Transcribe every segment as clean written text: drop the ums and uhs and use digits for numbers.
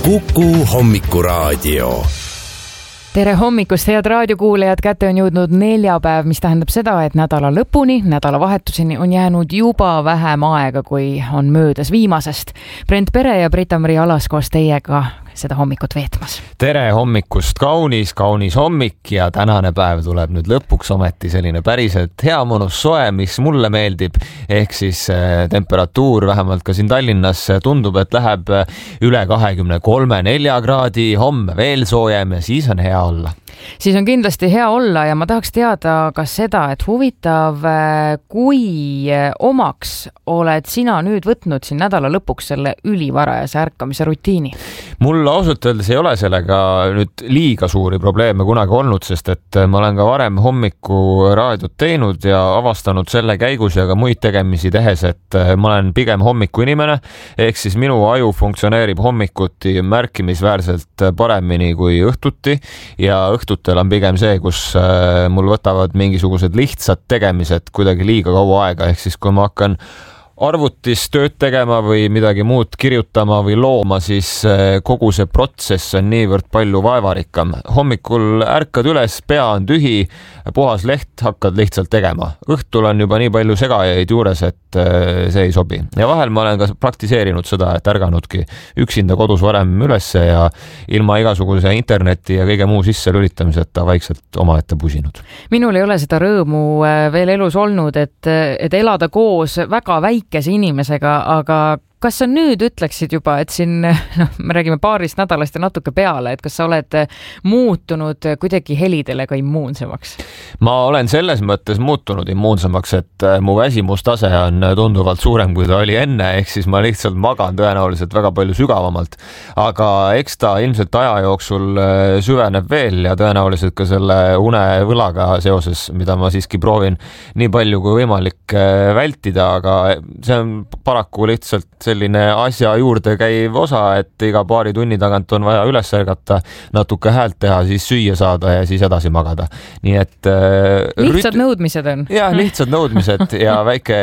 Kuku hommikuraadio. Tere hommikust, head raadiokuulajad, kätte on jõudnud neljapäev, mis tähendab seda, et nädala lõpuni, nädalavahetuseni on jäänud juba vähem aega, kui on möödas viimasest. Brent Pere ja Brita-Maria Alas koos teiega seda hommikut veetmas. Tere hommikust, kaunis hommik ja tänane päev tuleb nüüd lõpuks ometi selline päriselt hea mõnus soe, mis mulle meeldib, ehk siis temperatuur vähemalt ka siin Tallinnas tundub, et läheb üle 23-4 kraadi, homme veel soojem ja siis on hea olla. Siis on kindlasti hea olla ja ma tahaks teada ka seda, et huvitav, kui omaks oled sina nüüd võtnud siin nädala lõpuks selle ülivarajase ärkamise rutiini? Mul ausalt öeldes ei ole sellega nüüd liiga suuri probleeme kunagi olnud, sest et ma olen ka varem hommiku raadiot teinud ja avastanud selle käigus ja ka muid tegemisi tehes, et ma olen pigem hommiku inimene, ehk siis minu aju funktsioneerib hommikuti märkimisväärselt paremini kui õhtuti ja õhtutel on pigem see, kus mul võtavad mingisugused lihtsad tegemised kuidagi liiga kaua aega, ehk siis kui ma hakkan arvutis tööd tegema või midagi muud kirjutama või looma, siis kogu see protsess on niivõrd palju vaevarikkam. Hommikul ärkad üles, pea on tühi, puhas leht, hakkad lihtsalt tegema. Õhtul on juba nii palju segajaid juures, et see ei sobi. Ja vahel ma olen ka praktiseerinud seda, et ärganudki üksinda kodus varem ülesse ja ilma igasuguse interneti ja kõige muu sisse lülitamiseta vaikselt omaette pusinud. Minul ei ole seda rõõmu veel elus olnud, et elada koos väga väikese inimesega, aga kas sa nüüd ütleksid juba, et siin me räägime paarist nädalast ja natuke peale, et kas sa oled muutunud kuidagi helidele ka immuunsemaks? Ma olen selles mõttes muutunud immuunsemaks, et mu väsimustase on tunduvalt suurem, kui ta oli enne, ehk siis ma lihtsalt magan tõenäoliselt väga palju sügavamalt. Aga eks ta ilmselt aja jooksul süveneb veel ja tõenäoliselt ka selle unevõlaga seoses, mida ma siiski proovin nii palju kui võimalik vältida, aga see on paraku lihtsalt selline asja juurde käiv osa, et iga paari tunni tagant on vaja üles ärgata, natuke häält teha, siis süüa saada ja siis edasi magada. Nii et lihtsad nõudmised on. Jah, lihtsad nõudmised ja väike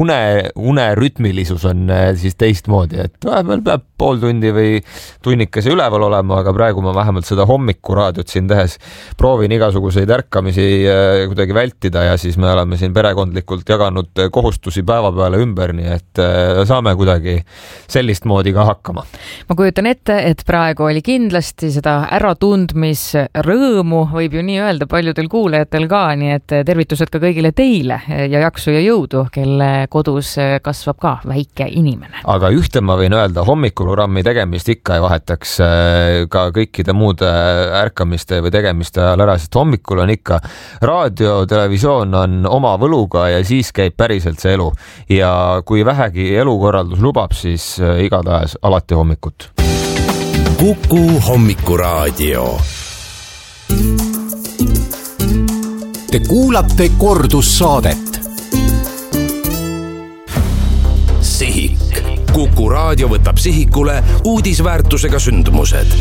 une rütmilisus on siis teistmoodi, et vahepeal peab pool tundi või tunnikese üleval olema, aga praegu ma vähemalt seda hommikuraadiot siin tehes proovin igasuguseid ärkamisi kuidagi vältida ja siis me oleme siin perekondlikult jaganud kohustusi päeva peale ümber, nii et saame kuidagi sellist moodi ka hakkama. Ma kujutan ette, et praegu oli kindlasti seda äratundmisrõõmu, võib ju nii öelda paljudel kuulajatel ka, nii et tervitused ka kõigile teile ja jaksu ja jõudu, kelle kodus kasvab ka väike inimene. Aga ühte ma võin öelda, hommikuprogrammi tegemist ikka ei vahetaks ka kõikide muude ärkamiste või tegemiste ajal ära, sest hommikul on ikka raadio, televisioon on oma võluga ja siis käib päriselt see elu. Ja kui vähegi elukorraldus lubab, siis igatahes alati hommikut. Kuku hommikuraadio. Te kuulate kordussaadet. Sihik. Kuku raadio võtab sihikule uudisväärtusega sündmused.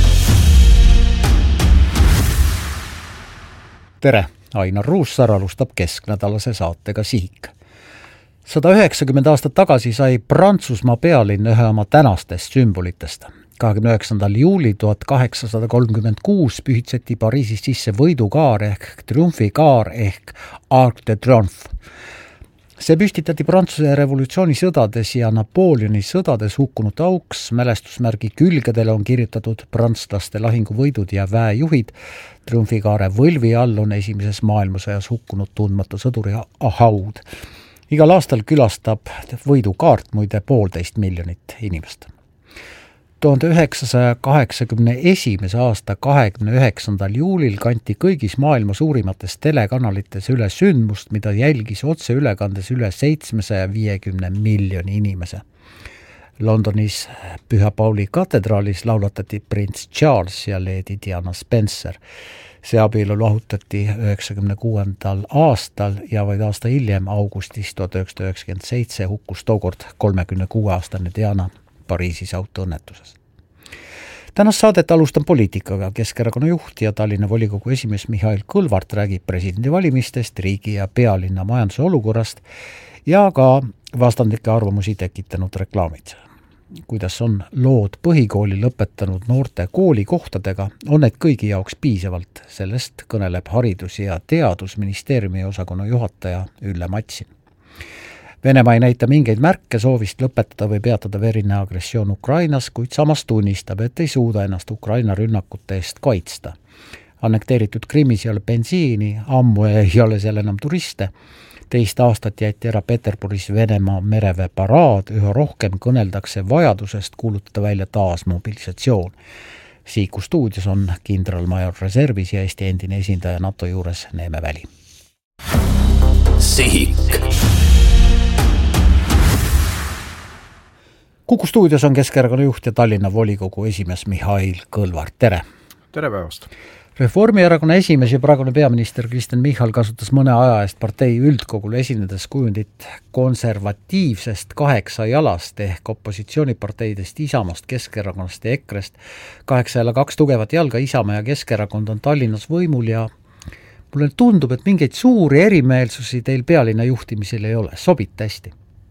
Tere, Ainar Ruussaar alustab kesknädalase saatega Sihik. 190 aastat tagasi sai Prantsusmaa pealinn ühe oma tänastest sümbolitest. 29. juuli 1836 pühitseti Pariisis sisse võidukaar ehk triumfikaar ehk Arc de Triomphe. See püstitati Prantsuse revolutsioonisõdades ja Napoleoni sõdades hukkunute auks. Mälestusmärgi külgedele on kirjutatud prantslaste lahinguvõidud ja väejuhid. Triumfikaare võlvi all on esimeses maailmasõjas hukkunud tundmatu sõduri haud. Igal aastal külastab võidukaart muide 1,5 miljonit inimest. 1981. aasta 29. juulil kanti kõigis maailma suurimates telekanalites üle sündmust, mida jälgis otseülekandes üle 750 miljoni inimese. Londonis Püha Pauli katedraalis laulatati prints Charles ja Lady Diana Spencer. See abielu lahutati 1996. aastal ja vaid aasta hiljem, augustis 1997, hukkus tookord 36-aastane Diana Pariisis autoõnnetuses. Tänast saadet alustan poliitikaga. Keskerakonna juht ja Tallinna volikogu esimees Mihhail Kõlvart räägib presidendivalimistest, riigi ja pealinna majanduse olukorrast ja ka vastandlikke arvamusi tekitanud reklaamid. kuidas on lood põhikooli lõpetanud noorte koolikohtadega, on need kõigi jaoks piisavalt. Sellest kõneleb Haridus- ja Teadusministeeriumi osakonna juhataja Ülle Matsin. Venemaa ei näita mingeid märke soovist lõpetada või peatada verine agressioon Ukrainas, kuid samas tunnistab, et ei suuda ennast Ukraina rünnakute eest kaitsta. Annekteeritud Krimmis ei ole bensiini, ammu ei ole seal enam turiste. Teist aastat jäeti ära Peterburis Venemaa mereväe paraad, üha rohkem kõneldakse vajadusest kuulutada välja taas mobilisatsioon. Siiku stuudios on kindralmajor reservis ja Eesti endine esindaja NATO juures Neeme Väli. Sihik. Kuku stuudios on Keskerakonna juht ja Tallinna volikogu esimees Mihhail Kõlvart. Tere! Tere päevast! Reformierakonna esimees ja praegune peaminister Kristen Michal kasutas mõne aja eest partei üldkogule esinedes kujundit konservatiivsest 8 jalast ehk opositsiooniparteidest Isamast, Keskerakonnast ja EKRE-st. 8 jälle 2 tugevat jalga, Isamaa ja Keskerakond on Tallinnas võimul ja mulle tundub, et mingeid suuri erimeelsusi teil pealinna juhtimisel ei ole. Sobite hästi?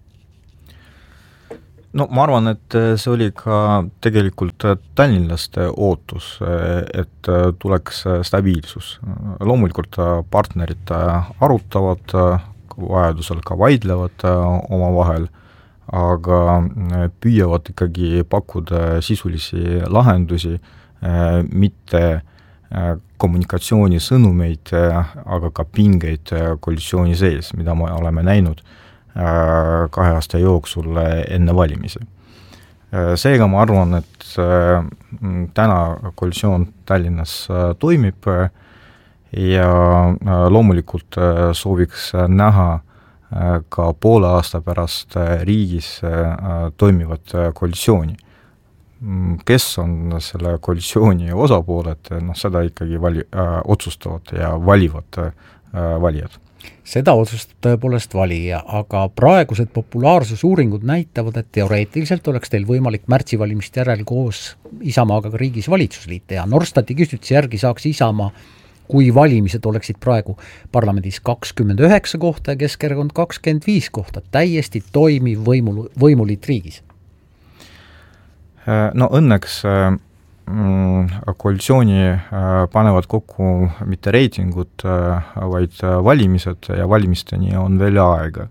No ma arvan, et see oli ka tegelikult tallinlaste ootus, et tuleks stabiilsus. Loomulikult partnerid arutavad, vajadusel ka vaidlevad oma vahel, aga püüavad ikkagi pakkuda sisulisi lahendusi, mitte kommunikatsioonisõnumeid, aga ka pingeid koalitsiooni sees, mida me oleme näinud 2 aasta jooksul enne valimisi. Seega ma arvan, et täna koalitsioon Tallinnas toimib ja loomulikult sooviks näha ka poole aasta pärast riigis toimivat koalitsiooni. Kes on selle koalitsiooni osapooled, seda ikkagi otsustavad ja valivad valijad. Seda otsustab tõepoolest valija, aga praegused populaarsusuuringud näitavad, et teoreetiliselt oleks teil võimalik märtsivalimist järel koos Isamaaga ka riigis valitsusliit teha. Norstati küsitluse järgi saaks Isamaa, kui valimised oleksid praegu parlamendis 29 kohta ja Keskerakond 25 kohta, täiesti toimiv võimuliit riigis. No õnneks koalitsiooni panevad kokku mitte reitingud, vaid valimised ja valimisteni on veel aega.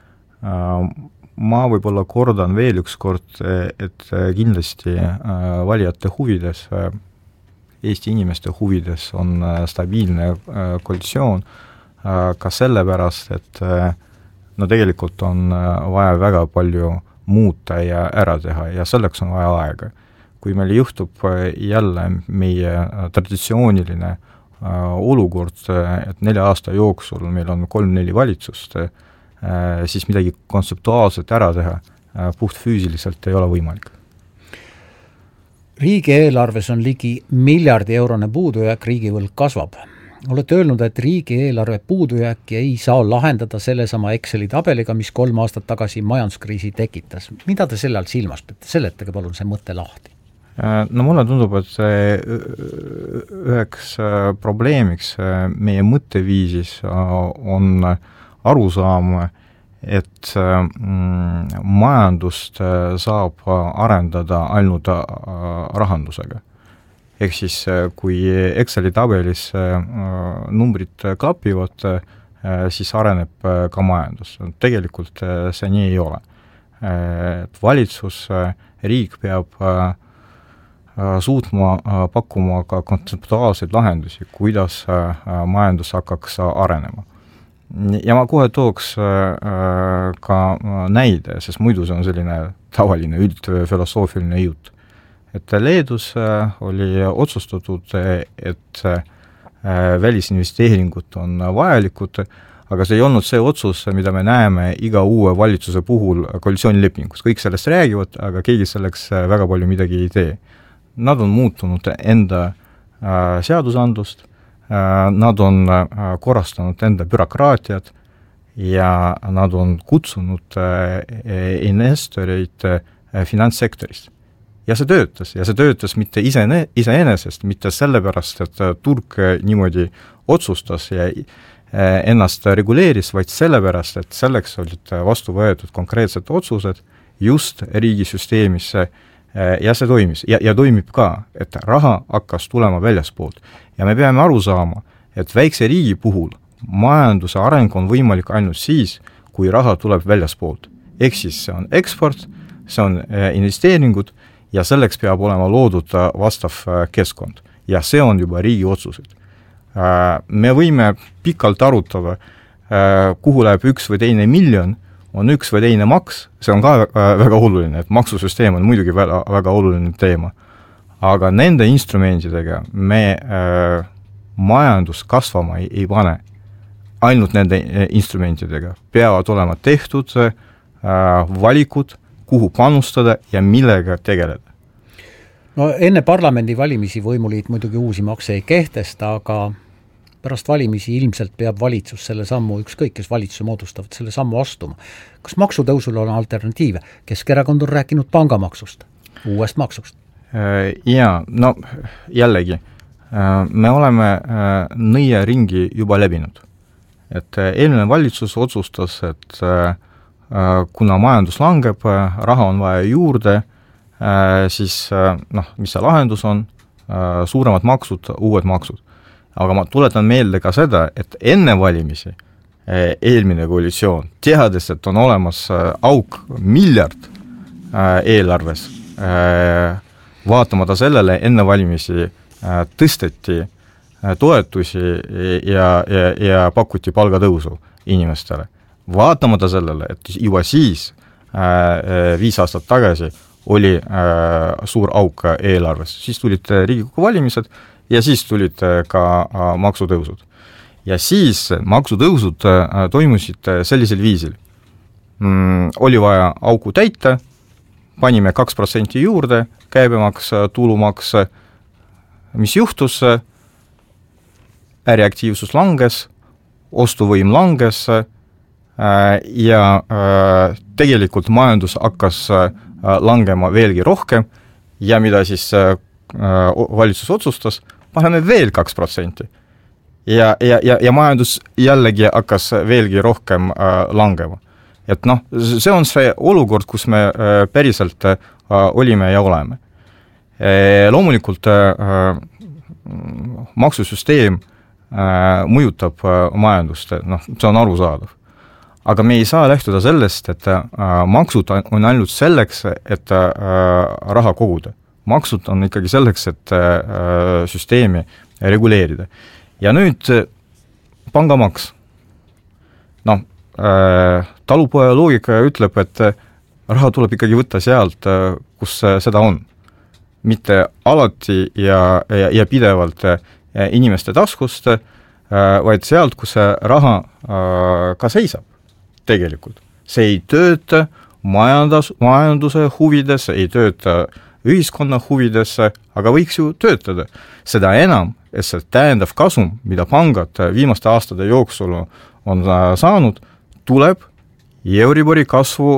Ma võib-olla kordan veel üks kord, et kindlasti valijate huvides, Eesti inimeste huvides on stabiilne koalitsioon ka sellepärast, et tegelikult on vaja väga palju muuta ja ära teha ja selleks on vaja aega. Kui meil juhtub jälle meie traditsiooniline olukord, et 4 aasta jooksul meil on 3-4 valitsust, siis midagi kontseptuaalselt ära teha puht füüsiliselt ei ole võimalik. Riigieelarves on ligi miljardi-eurone puudujääk, riigivõlg kasvab. Olete öelnud, et riigieelarve puudujääki ei saa lahendada sellesama Exceli tabeliga, mis 3 aastat tagasi majanduskriisi tekitas. Mida te selle all silmas peate? Seletage palun see mõte lahti. No mulle tundub, et üheks probleemiks meie mõtteviisis on arusaam, et majandust saab arendada ainult rahandusega. Ehk siis, kui Exceli tabelis numbrid klapivad, siis areneb ka majandus. Tegelikult see nii ei ole. Valitsus, riik peab suutma pakkuma ka kontseptuaalseid lahendusi, kuidas majandus hakkaks arenema. Ja ma kohe tooks ka näide, sest muidu see on selline tavaline üldfilosoofiline jutt. Et Leedus oli otsustatud, et välisinvesteeringud on vajalikud, aga see ei olnud see otsus, mida me näeme iga uue valitsuse puhul koalitsioonilepingus. Kõik sellest räägivad, aga keegi selleks väga palju midagi ei tee. Nad on muutunud enda seadusandlust, nad on korrastanud enda bürokraatiat ja nad on kutsunud investoreid finantssektorist. Ja see töötas mitte iseenesest, mitte sellepärast, et turg niimoodi otsustas ja ennast reguleeris, vaid sellepärast, et selleks olid vastu võetud konkreetsed otsused just riigisüsteemisse ja see toimis ja toimib ka, et raha hakkas tulema väljaspoolt. Ja me peame aru saama, et väikse riigi puhul majanduse areng on võimalik ainult siis, kui raha tuleb väljaspoolt. Ehk siis see on eksport, see on investeeringud ja selleks peab olema loodud vastav keskkond. Ja see on juba riigi otsused. Me võime pikalt arutada, kuhu läheb üks või teine miljon, on üks või teine maks, see on ka väga oluline, et maksusüsteem on muidugi väga oluline teema. Aga nende instrumentidega me majandus kasvama ei pane. Ainult nende instrumentidega peavad olema tehtud valikud, kuhu panustada ja millega tegeleda. No enne parlamendivalimisi võimuliit muidugi uusi makse ei kehtesta, aga pärast valimisi ilmselt peab valitsus selle sammu, ükskõik kes valitsuse moodustavad, selle sammu astuma. Kas maksutõusul on alternatiive? Keskerakond on rääkinud pangamaksust, uuest maksust. Jaa, no jällegi, me oleme nõia ringi juba läbinud. Et eelmine valitsus otsustas, et kuna majandus langeb, raha on vaja juurde, siis mis see lahendus on, suuremad maksud, uued maksud. Aga ma tuletan meelde ka seda, et enne valimisi eelmine koalitsioon, teades, et on olemas auk miljard eelarves, vaatamata sellele enne valimisi tõsteti toetusi ja pakuti palgatõusu inimestele. Vaatamata sellele, et juba siis 5 aastat tagasi oli suur auk eelarves. Siis tulid Riigikogu valimised ja siis tulid ka maksutõusud. Ja siis maksutõusud toimusid sellisel viisil. Oli vaja auku täita, panime 2% juurde, käibemaks, tulumaks, mis juhtus, äriaktiivsus langes, ostuvõim langes ja tegelikult majandus hakkas langema veelgi rohkem ja mida siis valitsus otsustas, paneme veel 2%. Ja majandus jällegi hakkas veelgi rohkem langema. Et see on see olukord, kus me päriselt olime ja oleme. Loomulikult maksusüsteem mõjutab majandust, see on arusaadav. Aga me ei saa lähtuda sellest, et maksud on ainult selleks, et raha koguda. Maksud on ikkagi selleks, et süsteemi reguleerida. Ja nüüd pangamaks. Talupoja loogika ütleb, et raha tuleb ikkagi võtta sealt, kus seda on. Mitte alati ja pidevalt inimeste taskust, vaid sealt, kus see raha ka seisab tegelikult. See ei tööta majanduse huvides, ei tööta ühiskonna huvides, aga võiks ju töötada. Seda enam, et see täiendav kasum, mida pangad viimaste aastate jooksul on saanud, tuleb Euribori kasvu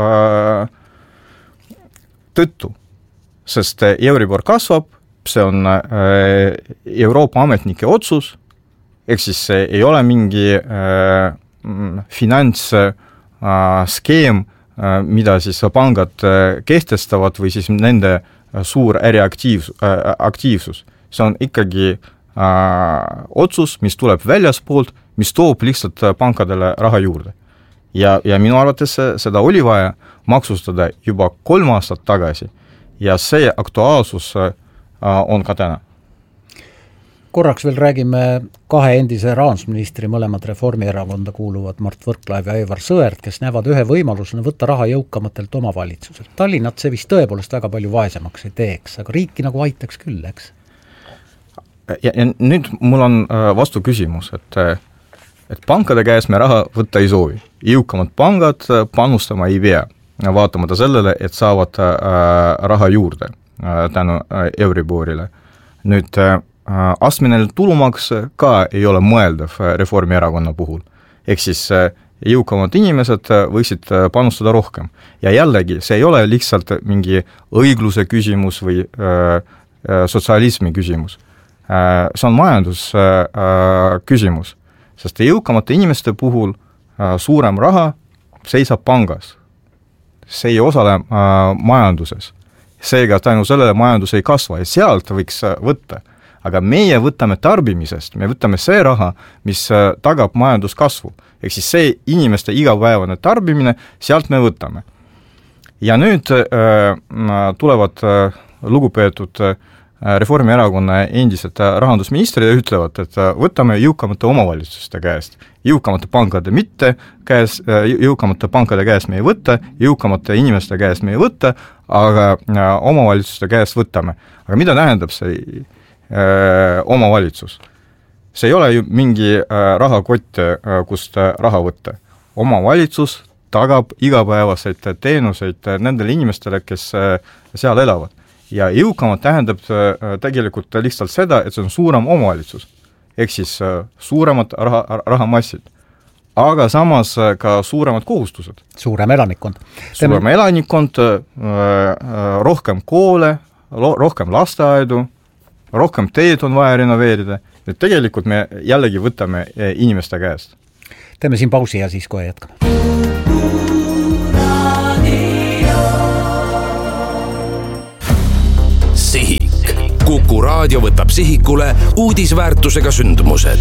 tõttu. Sest Euribor kasvab, see on Euroopa ametnike otsus, ehk siis see ei ole mingi finantsskeem, mida siis pangad kehtestavad või siis nende suur äriaktiivsus. See on ikkagi otsus, mis tuleb väljaspoolt, mis toob lihtsalt pankadele raha juurde. Ja minu arvates seda oli vaja maksustada juba 3 aastat tagasi ja see aktuaalsus on ka täna. Korraks veel räägime 2 endise rahandusministri, mõlemad Reformierakonda kuuluvad Mart Võrklaev ja Aivar Sõerd, kes näevad ühe võimalusena võtta raha jõukamatelt omavalitsuselt. Tallinnat see vist tõepoolest väga palju vaesemaks ei teeks, aga riiki nagu aitaks küll, eks? Ja nüüd mul on vastu küsimus, et pankade käes me raha võtta ei soovi. Jõukamad pangad panustama ei pea, vaatamata sellele, et saavad raha juurde tänu Euriborile. Nüüd astmeneline tulumaks ka ei ole mõeldav Reformierakonna puhul. Ehk siis jõukamad inimesed võiksid panustada rohkem. Ja jällegi, see ei ole lihtsalt mingi õigluse küsimus või sotsialismi küsimus. See on majandus küsimus, sest jõukamate inimeste puhul suurem raha seisab pangas. see ei osale majanduses. Seega tänu sellele majandus ei kasva ja sealt võiks võtta. Aga meie võtame tarbimisest, me võtame see raha, mis tagab majanduskasvu. Ehk siis see inimeste igapäevane tarbimine, sealt me võtame. Ja nüüd tulevad lugupeetud Reformierakonna endised rahandusministrid ja ütlevad, et võtame jõukamate omavalitsuste käest. Jõukamate pankade käest me ei võta, jõukamate inimeste käest me ei võta, aga omavalitsuste käest võtame. Aga mida tähendab see omavalitsus? See ei ole ju mingi rahakott, kust raha võtta. Omavalitsus tagab igapäevaseid teenuseid nendele inimestele, kes seal elavad. Ja jõukamad tähendab tegelikult lihtsalt seda, et see on suurem omavalitsus, ehk siis suuremad rahamassid, aga samas ka suuremad kohustused. Suurem elanikkond. Suurem elanikkond, rohkem koole, rohkem lasteaedu, rohkem teed on vaja renoveerida, et tegelikult me jällegi võtame inimeste käest. Teeme siin pausi ja siis kohe jätkame. Sihik. Kuku Raadio võtab sihikule uudisväärtusega sündmused.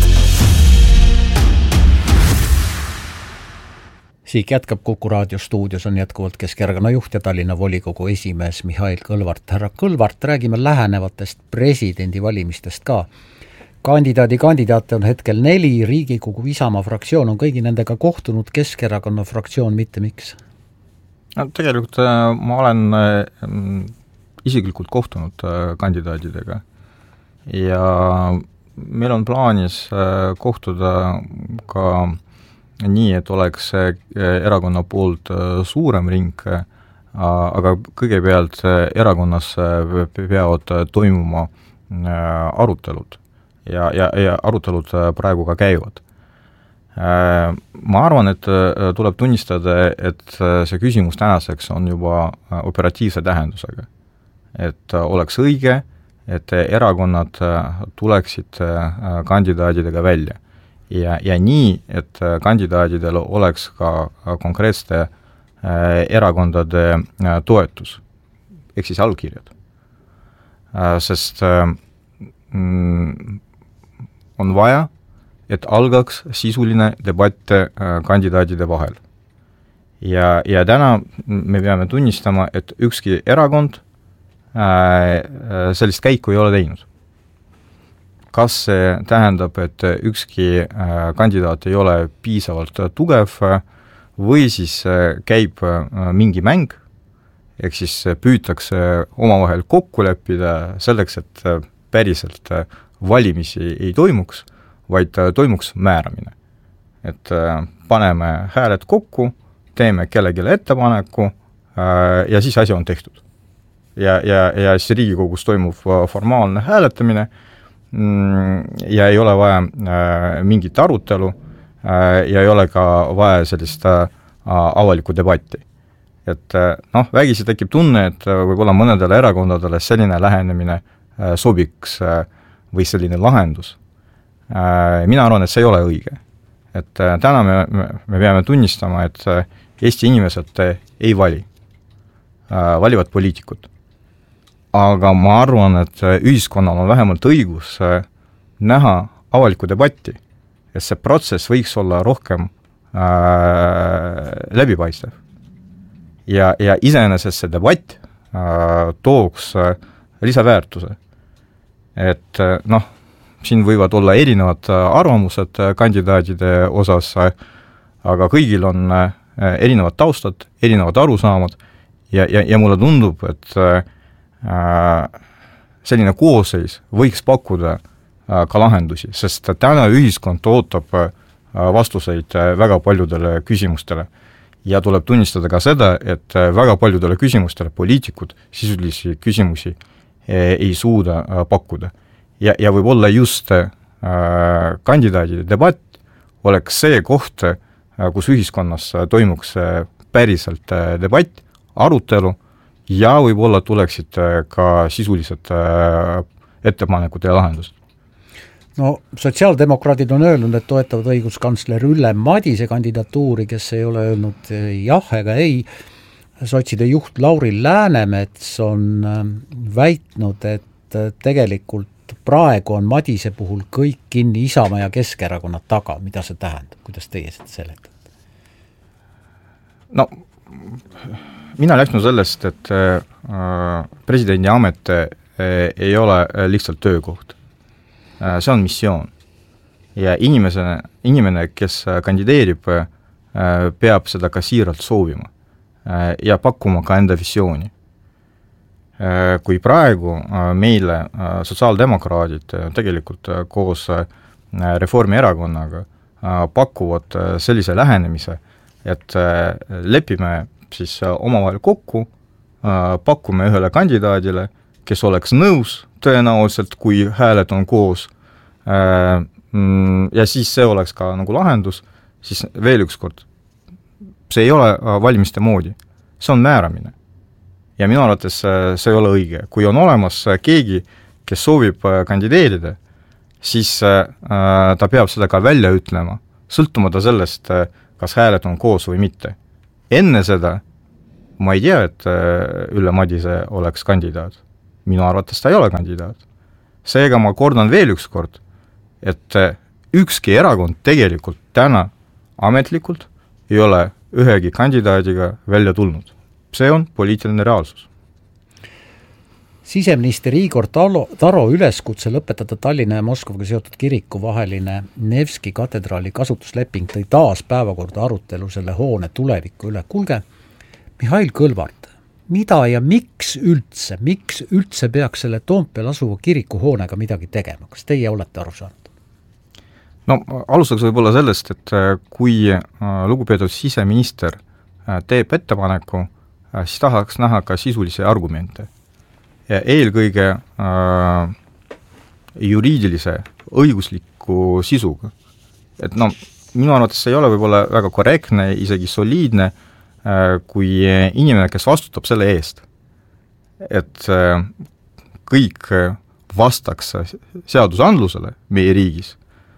Sihik jätkab Kuku Raadio stuudios on jätkuvalt Keskerakonna juht ja Tallinna volikogu esimees Mihhail Kõlvart. Härra Kõlvart, räägime lähenevatest presidendivalimistest ka. Kandidaate on hetkel 4, Riigikogu Isamaa fraktsioon on kõigi nendega kohtunud, Keskerakonna fraktsioon mitte miks? No, tegelikult ma olen isiklikult kohtunud kandidaadidega ja meil on plaanis kohtuda ka nii, et oleks erakonna poolt suurem ring, aga kõigepealt erakonnas peavad toimuma arutelud ja arutelud praegu ka käivad. Ma arvan, et tuleb tunnistada, et see küsimus tänaseks on juba operatiivse tähendusega. Et oleks õige, et erakonnad tuleksid kandidaadidega välja. Ja nii, et kandidaadidel oleks ka konkreetsete erakondade toetus, ehk siis allkirjad. Sest on vaja, et algaks sisuline debatt kandidaadide vahel. Ja täna me peame tunnistama, et ükski erakond sellist käiku ei ole teinud. Kas see tähendab, et ükski kandidaat ei ole piisavalt tugev või siis käib mingi mäng, ehk siis püütakse omavahel kokku leppida selleks, et päriselt valimisi ei toimuks, vaid toimuks määramine. Et paneme hääled kokku, teeme kellelegi ettepaneku ja siis asi on tehtud. Ja siis Riigikogus toimub formaalne hääletamine ja ei ole vaja mingit arutelu ja ei ole ka vaja sellist avalikku debatti. Et vägisi tekib tunne, et võib-olla mõnedele erakondadele selline lähenemine sobiks või selline lahendus. Mina arvan, et see ei ole õige. Et täna me peame tunnistama, et Eesti inimesed ei vali, valivad poliitikud. Aga ma arvan, et ühiskonnal on vähemalt õigus näha avalikku debatti, et see protsess võiks olla rohkem läbipaistev. Ja iseenesest see debatt tooks lisaväärtuse. Et siin võivad olla erinevad arvamused kandidaadide osas, aga kõigil on erinevad taustad, erinevad arusaamad ja mulle tundub, et selline koosseis võiks pakkuda ka lahendusi, sest täna ühiskond ootab vastuseid väga paljudele küsimustele ja tuleb tunnistada ka seda, et väga paljudele küsimustele poliitikud sisulisi küsimusi ei suuda pakkuda. Ja võib-olla just kandidaadide debatt oleks see koht, kus ühiskonnas toimuks päriselt debatt, arutelu ja võib-olla tuleksid ka sisulised ettepanekud ja lahendused. No sotsiaaldemokraadid on öelnud, et toetavad õiguskantsler Ülle Madise kandidatuuri, kes ei ole öelnud jah ega ei. sotside juht Lauri Läänemets on väitnud, et tegelikult praegu on Madise puhul kõik kinni Isamaa ja Keskerakonna taga. Mida see tähendab? Kuidas teie seda seletate? No, mina läksime sellest, et presidendi amet ei ole lihtsalt töökoht. See on missioon. Ja inimene, kes kandideerib, peab seda ka siiralt soovima ja pakkuma ka enda visiooni. Kui praegu meile sotsiaaldemokraadid tegelikult koos Reformierakonnaga pakuvad sellise lähenemise, et lepime siis omavahel kokku, pakume ühele kandidaadile, kes oleks nõus tõenäoliselt, kui hääled on koos, ja siis see oleks ka nagu lahendus, siis veel üks kord, see ei ole valimiste moodi, see on määramine. Ja minu arvates see ei ole õige. Kui on olemas keegi, kes soovib kandideerida, siis ta peab seda ka välja ütlema, sõltumata sellest, kas hääled on koos või mitte. Enne seda ma ei tea, et Ülle Madise oleks kandidaat. Minu arvates ta ei ole kandidaat. Seega ma kordan veel üks kord, et ükski erakond tegelikult täna ametlikult ei ole ühegi kandidaadiga välja tulnud. See on poliitiline reaalsus. Siseminister Igor Taro üleskutse lõpetada Tallinna ja Moskvaga seotud kiriku vaheline Nevski katedraali kasutusleping tõi taas päevakorda arutelu selle hoone tuleviku üle. Kuulge, Mihhail Kõlvart, mida ja miks üldse peaks selle Toompeal asuva kirikuhoonega midagi tegema? Kas teie olete aru saanud? No, alustaks võib-olla sellest, et kui lugupeetud siseminister teeb ettepaneku, siis tahaks näha ka sisulisi argumente. Ja eelkõige juriidilise, õigusliku sisuga. Et minu arvates ei ole võib-olla väga korrektne, isegi soliidne, kui inimene, kes vastutab selle eest, et kõik vastaks seadusandlusele meie riigis,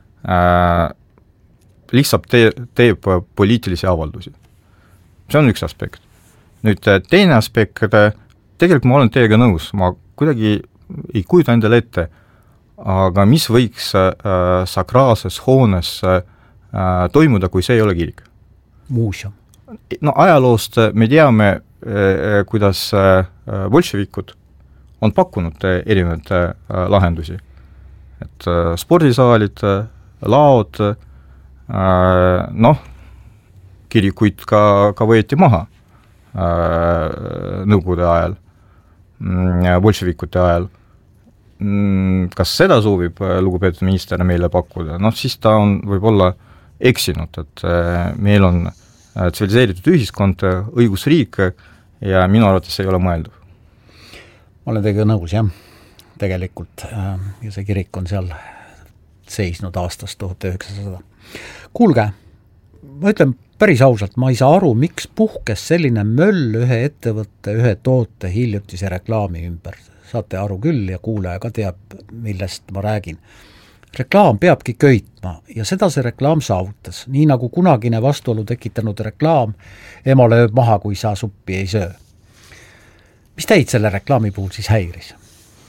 lihtsalt teeb poliitilisi avaldusi. See on üks aspekt. Nüüd teine aspekt, tegelikult ma olen teiega nõus, ma kuidagi ei kujuta endale ette, aga mis võiks sakraalses hoones toimuda, kui see ei ole kirik? Muuseum. No ajaloost me teame, kuidas bolševikud on pakkunud erinevaid lahendusi. Et spordisaalid, laod, kirikuid ka võeti maha nõukogude ajal, bolševikute ajal. Kas seda soovib lugupeetud minister meile pakkuda? Siis ta on võib-olla eksinud, et meil on tsiviliseeritud ühiskond, õigusriik ja minu arvates ei ole mõeldav. Ma olen teiega nõus, jah, tegelikult ja see kirik on seal seisnud aastast 1900. Kuulge, ma ütlen päris ausalt, ma ei saa aru, miks puhkes selline möll ühe ettevõtte, ühe toote hiljutise reklaami ümber. Saate aru küll ja kuulaja ka teab, millest ma räägin. Reklaam peabki köitma ja seda see reklaam saavutas, nii nagu kunagine vastuolu tekitanud reklaam ema lööb maha, kui sa suppi ei söö. Mis teid selle reklaami puhul siis häiris?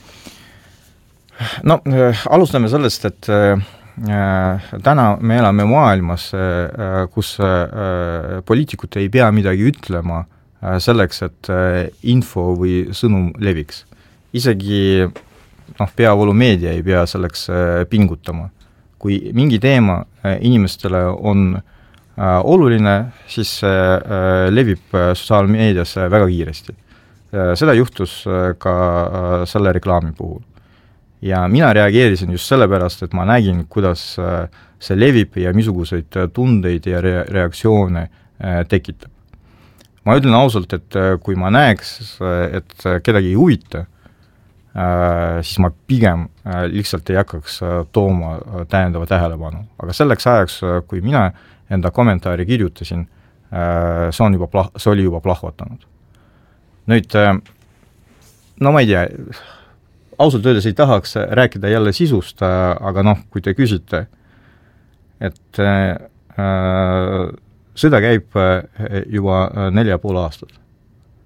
Alustame sellest, et täna me elame maailmas, kus poliitikud ei pea midagi ütlema selleks, et info või sõnum leviks. Isegi peavoolumeedia ei pea selleks pingutama. Kui mingi teema inimestele on oluline, siis levib sotsiaalmeedias väga kiiresti. Seda juhtus ka selle reklaami puhul. Ja mina reageerisin just sellepärast, et ma nägin, kuidas see levib ja misuguseid tundeid ja reaktsioone tekitab. Ma ütlen ausalt, et kui ma näeks, et kedagi ei huvita, siis ma pigem lihtsalt ei hakkaks tooma täiendava tähelepanu. Aga selleks ajaks, kui mina enda kommentaari kirjutasin, see oli juba plahvatanud. Nüüd, ma ei tea, ausalt öeldes ei tahaks rääkida jälle sisust, aga kui te küsite, et sõda käib juba 4,5 aastat.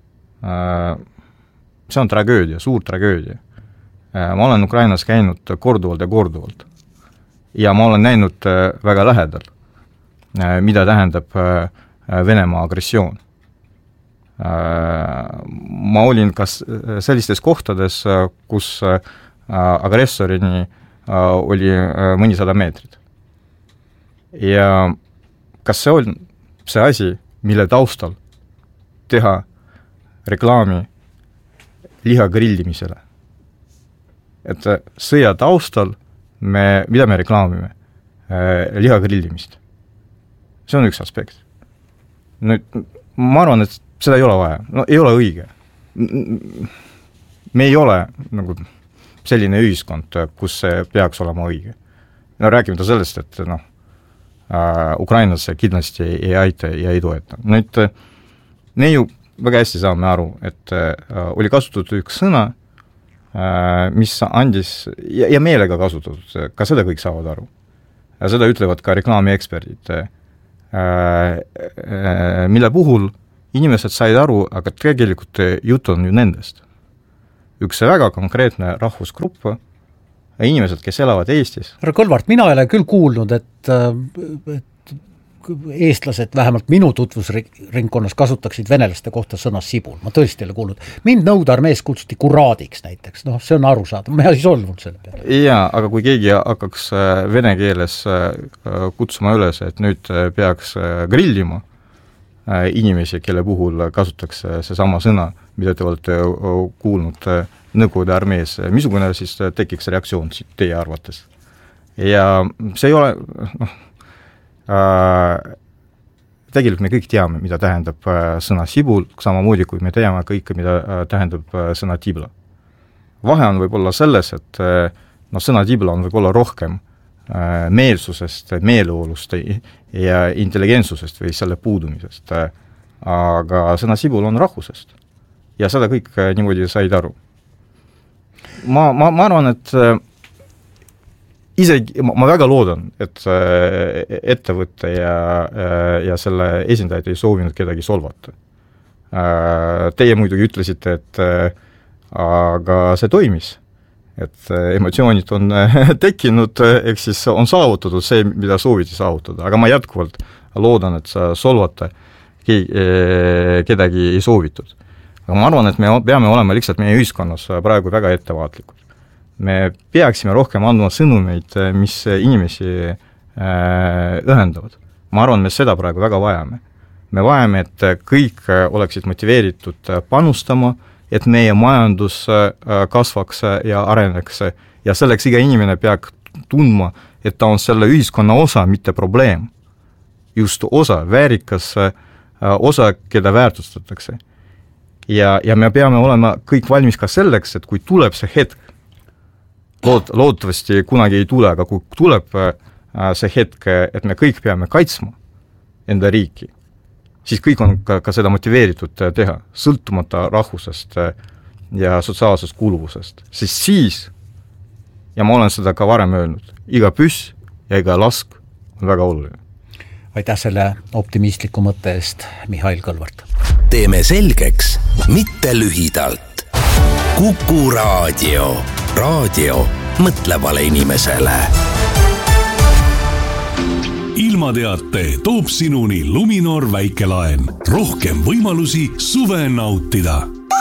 see on tragöödia, suur tragöödia. Ma olen Ukrainas käinud korduvalt ja ma olen näinud väga lähedal, mida tähendab Venemaa agressioon. Ma olin kas sellistes kohtades, kus agressorini oli mõnisada meetrit. Ja kas see on see asi, mille taustal teha reklaami liha grillimisele? Et sõja taustal mida me reklaamime? Liha grillimist. See on üks aspekt. Nüüd, ma arvan, et seda ei ole vaja. No, ei ole õige. Me ei ole nagu selline ühiskond, kus see peaks olema õige. No rääkimata sellest, et Ukrainas kindlasti ei aita ja ei toeta. Nüüd, me ju väga hästi saame aru, et oli kasutatud üks sõna, mis andis, ja meelega kasutatud, ka seda kõik saavad aru. Ja seda ütlevad ka reklaamieksperdid, mille puhul inimesed said aru, aga tegelikult jutt on ju nendest. Üks väga konkreetne rahvusgrupp, inimesed, kes elavad Eestis. Härra Kõlvart, mina ei ole küll kuulnud, et eestlased vähemalt minu tutvusringkonnas kasutaksid venelaste kohta sõna sibul. Ma tõesti ei ole kuulnud. Mind Nõude armees kutsuti kuraadiks näiteks. See on aru saada. Ma ei solvunud selle peale. Jaa, aga kui keegi hakkaks vene keeles kutsuma üles, et nüüd peaks grillima inimesi, kelle puhul kasutatakse see sama sõna, mida te olete kuulnud Nõukogude armees, missugune siis tekiks reaktsioon teie arvates? Ja see ei ole, tegelikult me kõik teame, mida tähendab sõna sibul, samamoodi kui me teame kõike, mida tähendab sõna tibla. Vahe on võib-olla selles, et sõna tibla on võib-olla rohkem meelsusest, meeleolust ja intelligentsusest või selle puudumisest, aga sõna sibul on rahvusest ja seda kõik niimoodi said aru. Ma arvan, et isegi, ma väga loodan, et ettevõtte ja selle esindajad ei soovinud kedagi solvata. Teie muidugi ütlesite, et aga see toimis, et emotsioonid on tekkinud, ehk siis on saavutatud see, mida sooviti saavutada, aga ma jätkuvalt loodan, et solvata kedagi ei soovitud. Aga ma arvan, et me peame olema lihtsalt meie ühiskonnas praegu väga ettevaatlikud. Me peaksime rohkem andma sõnumeid, mis inimesi ühendavad. Ma arvan, me seda praegu väga vajame. Me vajame, et kõik oleksid motiveeritud panustama, et meie majandus kasvaks ja areneks ja selleks iga inimene peaks tundma, et ta on selle ühiskonna osa, mitte probleem. Just osa, väärikas osa, keda väärtustatakse. Ja me peame olema kõik valmis ka selleks, et kui tuleb see hetk, loodetavasti kunagi ei tule, aga kui tuleb see hetk, et me kõik peame kaitsma enda riiki, siis kõik on ka seda motiveeritud teha, sõltumata rahvusest ja sotsiaalsest kuuluvusest. Siis, ja ma olen seda ka varem öelnud, iga püss ja iga lask on väga oluline. Aitäh selle optimistliku mõtte eest, Mihhail Kõlvart. Teeme selgeks, mitte lühidalt. Kuku Raadio. Raadio mõtlevale inimesele. Ilmateate toob sinuni Luminor väikelaen. Rohkem võimalusi suve nautida.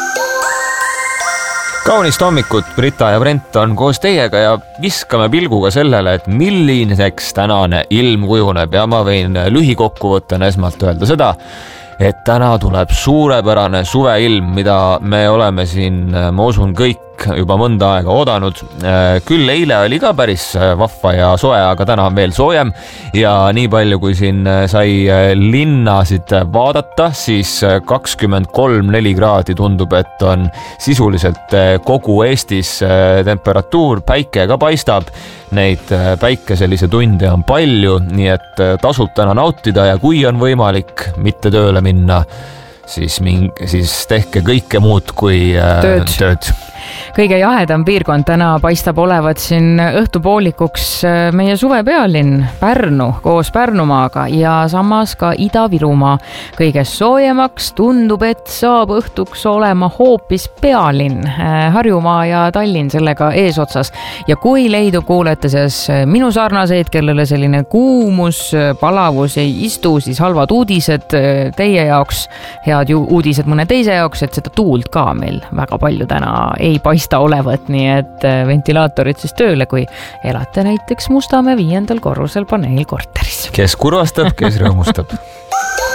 Kaunist hommikut, Brita ja Brent on koos teiega ja viskame pilguga sellele, et milliseks tänane ilm kujuneb ja ma võin lühikokkuvõttena esmalt öelda seda, et täna tuleb suurepärane suveilm, mida me oleme siin, ma usun, kõik juba mõnda aega oodanud. Küll eile oli ka päris vahva ja soe, aga täna on veel soojem ja nii palju, kui siin sai linnasid vaadata, siis 23-4 kraadi tundub, et on sisuliselt kogu Eestis temperatuur, päike ka paistab. Neid päikeselise tunde on palju, nii et tasub täna nautida ja kui on võimalik mitte tööle minna, siis tehke kõike muud kui tööd. kõige jahedam piirkond täna paistab olevat siin õhtupoolikuks meie suvepealinn Pärnu koos Pärnumaaga ja samas ka Ida-Virumaa. Kõigest soojemaks tundub, et saab õhtuks olema hoopis pealinn, Harjumaa ja Tallinn sellega eesotsas. Ja kui leidub kuulete seas minu sarnaseid, kellele selline kuumus, palavus ei istu, siis halvad uudised teie jaoks, head uudised mõne teise jaoks, et seda tuult ka meil väga palju täna ei paista olevat, nii et ventilaatorid siis tööle, kui elate näiteks Mustamäe 5. korrusel paneelkorteris. Kes kurvastab, kes rõõmustab.